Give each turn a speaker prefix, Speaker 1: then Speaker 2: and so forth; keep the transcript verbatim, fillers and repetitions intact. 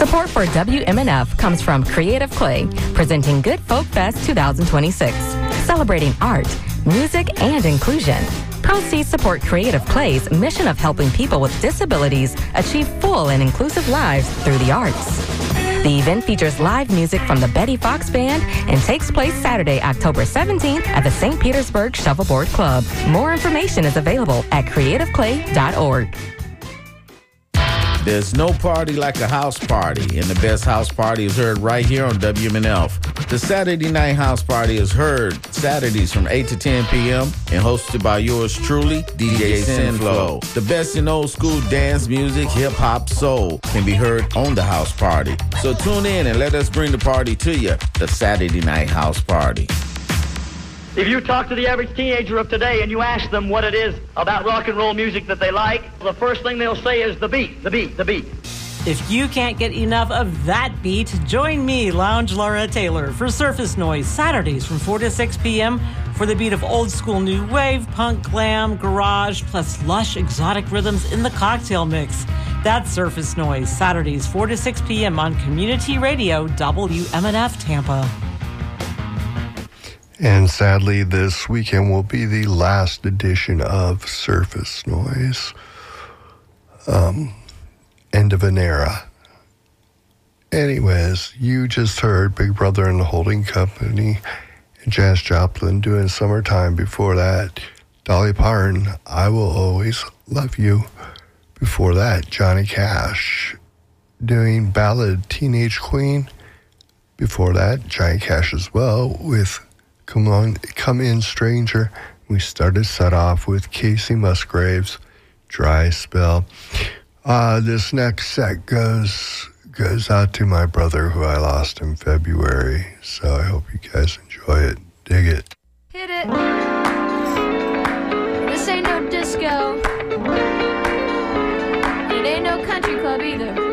Speaker 1: Support for W M N F comes from Creative Clay, presenting Good Folk Fest twenty twenty-six, celebrating art, music, and inclusion. Proceeds support Creative Clay's mission of helping people with disabilities achieve full and inclusive lives through the arts. The event features live music from the Betty Fox Band and takes place Saturday, October seventeenth at the Saint Petersburg Shuffleboard Club. More information is available at creative clay dot org.
Speaker 2: There's no party like a house party, and the best house party is heard right here on W M N F. The Saturday Night House Party is heard Saturdays from eight to ten p.m. and hosted by yours truly, D J Sinflow. The best in old school dance music, hip-hop, soul can be heard on the house party. So tune in and let us bring the party to you, the Saturday Night House Party.
Speaker 3: If you talk to the average teenager of today and you ask them what it is about rock and roll music that they like, the first thing they'll say is the beat, the beat, the beat.
Speaker 4: If you can't get enough of that beat, join me, Lounge Laura Taylor, for Surface Noise, Saturdays from four to six p.m. for the beat of old school new wave, punk, glam, garage, plus lush exotic rhythms in the cocktail mix. That's Surface Noise, Saturdays four to six p.m. on Community Radio, W M N F Tampa.
Speaker 5: And sadly, this weekend will be the last edition of Surface Noise. Um, end of an era. Anyways, you just heard Big Brother and the Holding Company and Janis Joplin doing Summertime. Before that, Dolly Parton, I Will Always Love You. Before that, Johnny Cash doing Ballad Teenage Queen. Before that, Johnny Cash as well with Come On, Come In Stranger. We started set off with Casey Musgraves, Dry Spell. Uh, this next set goes goes out to my brother who I lost in February. So I hope you guys enjoy it. Dig it.
Speaker 6: Hit it. This ain't no disco. It ain't no country club either.